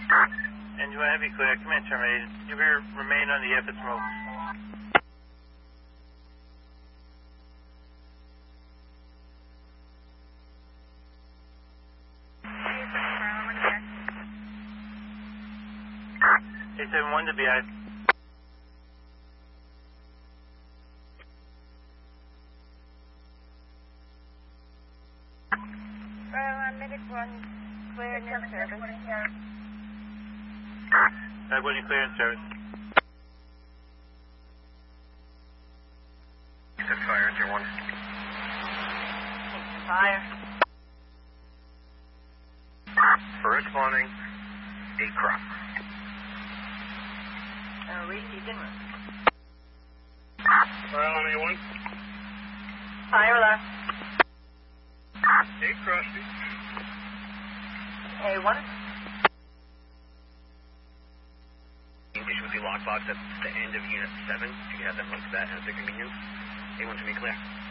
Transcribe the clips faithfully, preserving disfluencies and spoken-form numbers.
And you want to be clear, command terminated. You will remain on the F at smoke. eight seven one to B I. Well, medic one, clear in service. Medic one, clear in service. Set fire, tier one. Fire. For responding, eight crop. Uh, we begin with. Fire on A one. Fire left. eight cross. A one. Issue with the lockbox at the end of Unit seven. If you could have them look at that at their convenience. A one to be clear.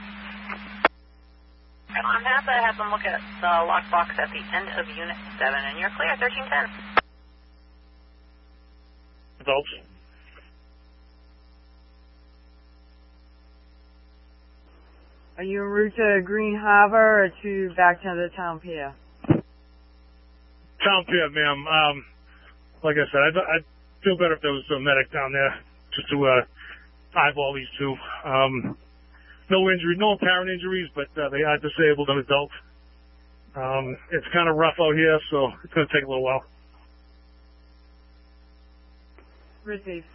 I'm happy to have them look at the lockbox at the end of Unit seven, and you're clear, thirteen ten. Adults. Are you en route to Green Harbor or to back to the town pier? Town pier, ma'am. Um, like I said, I'd, I'd feel better if there was a medic down there just to uh, eyeball these two. Um, no injury, no apparent injuries, but uh, they are disabled and adult. Um, it's kind of rough out here, so it's going to take a little while. Receive.